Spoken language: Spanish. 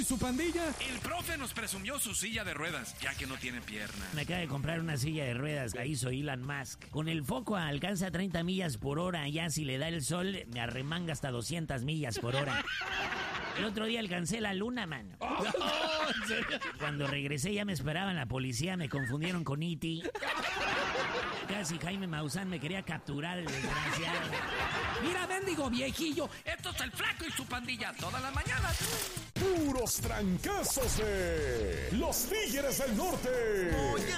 su pandilla? El profe nos presumió su silla de ruedas, ya que no tiene pierna. Me acaba de comprar una silla de ruedas, la hizo Elon Musk. Con el foco alcanza 30 millas por hora, ya si le da el sol me arremanga hasta 200 millas por hora. El otro día alcancé la luna, mano. Cuando regresé ya me esperaban la policía, me confundieron con E.T. Casi Jaime Maussan me quería capturar, el desgraciado. Mira, mendigo viejillo. Esto es el Flaco y su pandilla, todas las mañanas. Puros trancazos de Los Tigres del Norte.